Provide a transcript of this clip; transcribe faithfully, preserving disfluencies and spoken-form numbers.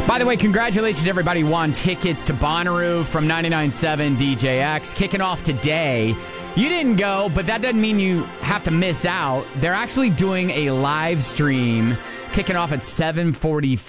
By the way, congratulations to everybody who won tickets to Bonnaroo from ninety-nine point seven D J X. Kicking off today. You didn't go, but that doesn't mean you have to miss out. They're actually doing a live stream kicking off at seven forty-five.